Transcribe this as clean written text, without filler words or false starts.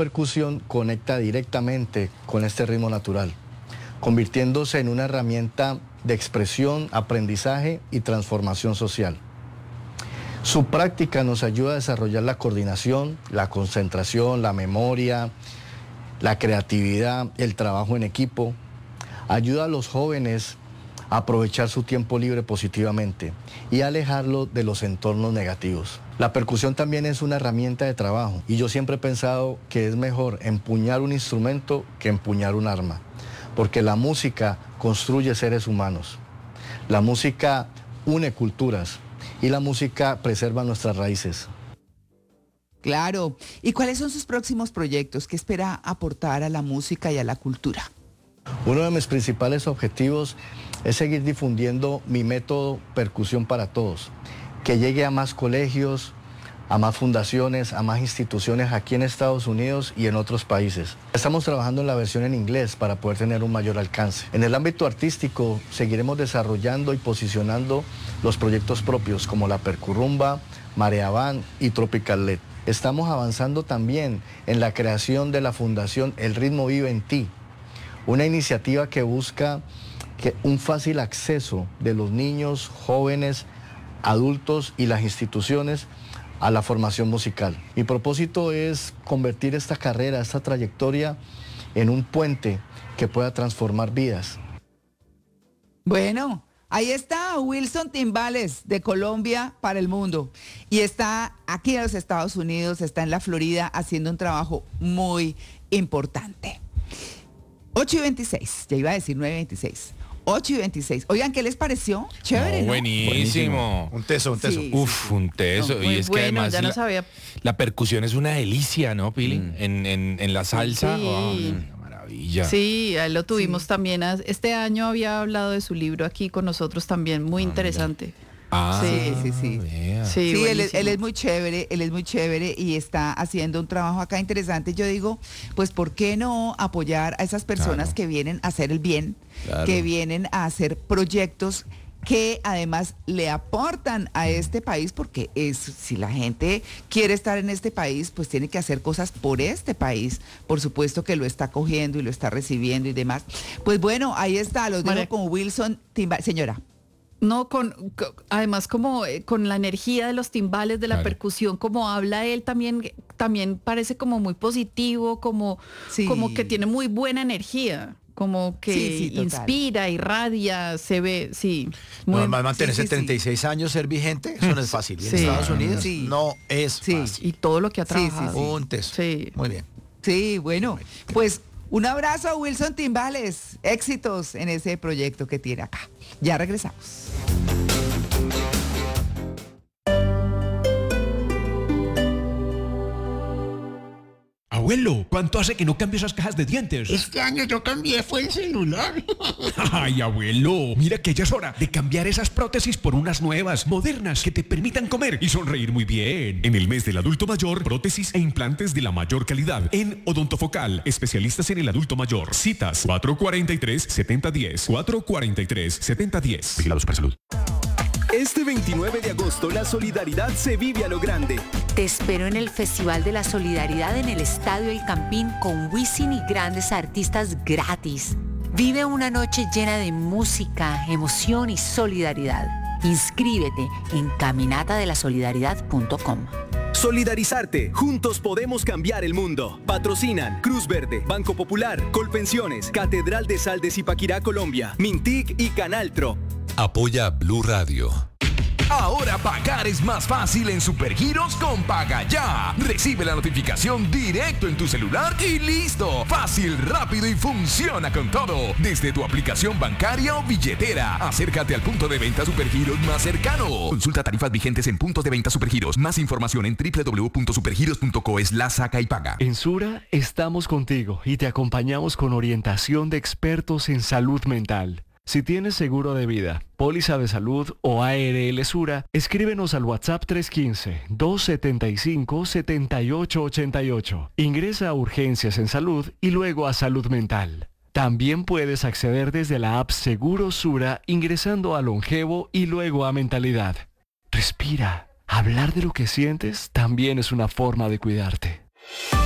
percusión conecta directamente con este ritmo natural, convirtiéndose en una herramienta de expresión, aprendizaje y transformación social. Su práctica nos ayuda a desarrollar la coordinación, la concentración, la memoria, la creatividad, el trabajo en equipo. Ayuda a los jóvenes a aprovechar su tiempo libre positivamente y alejarlo de los entornos negativos. La percusión también es una herramienta de trabajo y yo siempre he pensado que es mejor empuñar un instrumento que empuñar un arma, porque la música construye seres humanos. La música une culturas y la música preserva nuestras raíces. Claro. ¿Y cuáles son sus próximos proyectos? ¿Qué espera aportar a la música y a la cultura? Uno de mis principales objetivos es seguir difundiendo mi método Percusión para Todos, que llegue a más colegios, a más fundaciones, a más instituciones aquí en Estados Unidos y en otros países. Estamos trabajando en la versión en inglés para poder tener un mayor alcance. En el ámbito artístico seguiremos desarrollando y posicionando los proyectos propios como la Percurrumba, Marea Band y Tropical LED. Estamos avanzando también en la creación de la Fundación El Ritmo Vive en Ti, una iniciativa que busca un fácil acceso de los niños, jóvenes, adultos y las instituciones a la formación musical. Mi propósito es convertir esta carrera, esta trayectoria, en un puente que pueda transformar vidas. Bueno, ahí está Wilson Timbales, de Colombia para el mundo. Y está aquí en los Estados Unidos, está en la Florida, haciendo un trabajo muy importante. 8:26, ya iba a decir 9:26. 8:26. Oigan, ¿qué les pareció? Chévere, ¿no? Buenísimo. Un teso. Sí. Uf, un teso. No, y es que además ya no sabía. la percusión es una delicia, ¿no, Pili? En la salsa. Sí. Oh, una maravilla. Sí, ahí lo tuvimos Sí. también. Este año había hablado de su libro aquí con nosotros también, muy interesante. Ah, Sí. vea. Sí, Sí, él buenísimo. es muy chévere y está haciendo un trabajo acá interesante. Yo digo, pues ¿por qué no apoyar a esas personas Claro. que vienen a hacer el bien, Claro. que vienen a hacer proyectos que además le aportan a este país? Porque si la gente quiere estar en este país, pues tiene que hacer cosas por este país. Por supuesto que lo está cogiendo y lo está recibiendo y demás. Pues bueno, ahí está, los dejo María- con Wilson Timbales. Señora. No, además como con la energía de los timbales, de la Claro. percusión, como habla él también parece como muy positivo, como que tiene muy buena energía, como que Sí, total. inspira, irradia, se ve, sí. No, Muy, además mantenerse sí. 36 años, ser vigente, eso no es fácil. Y en Sí. Estados Unidos Sí. no es Sí. fácil. y todo lo que ha Sí, sí, trabajado. Un teso. Sí. Muy bien. Sí, bueno, pues un abrazo a Wilson Timbales. Éxitos en ese proyecto que tiene acá. Ya regresamos. Abuelo, ¿cuánto hace que no cambia esas cajas de dientes? Este año yo cambié, fue el celular. Ay, abuelo, mira que ya es hora de cambiar esas prótesis por unas nuevas, modernas, que te permitan comer y sonreír muy bien. En el mes del adulto mayor, prótesis e implantes de la mayor calidad en Odontofocal, especialistas en el adulto mayor. Citas 443-7010, 443-7010. Vigilado Supersalud. Este 29 de agosto la solidaridad se vive a lo grande. Te espero en el Festival de la Solidaridad en el Estadio El Campín con Wisin y grandes artistas gratis. Vive una noche llena de música, emoción y solidaridad. Inscríbete en caminatadelasolidaridad.com. Solidarizarte. Juntos podemos cambiar el mundo. Patrocinan Cruz Verde, Banco Popular, Colpensiones, Catedral de Sal de Zipaquirá, Colombia, Mintic y Canaltro. Apoya Blue Radio. Ahora pagar es más fácil en Supergiros con Paga Ya. Recibe la notificación directo en tu celular y listo. Fácil, rápido y funciona con todo. Desde tu aplicación bancaria o billetera. Acércate al punto de venta Supergiros más cercano. Consulta tarifas vigentes en puntos de venta Supergiros. Más información en www.supergiros.co/saca y paga. En Sura estamos contigo y te acompañamos con orientación de expertos en salud mental. Si tienes seguro de vida, póliza de salud o ARL Sura, escríbenos al WhatsApp 315-275-7888. Ingresa a Urgencias en Salud y luego a Salud Mental. También puedes acceder desde la app Seguro Sura ingresando a Longevo y luego a Mentalidad. Respira. Hablar de lo que sientes también es una forma de cuidarte.